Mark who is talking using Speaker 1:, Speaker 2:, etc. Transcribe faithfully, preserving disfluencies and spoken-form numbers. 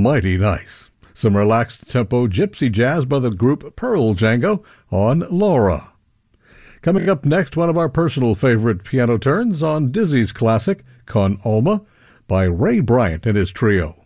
Speaker 1: mighty nice. Some relaxed tempo gypsy jazz by the group Pearl Django on Laura. Coming up next, one of our personal favorite piano turns on Dizzy's classic, Con Alma, by Ray Bryant and his trio.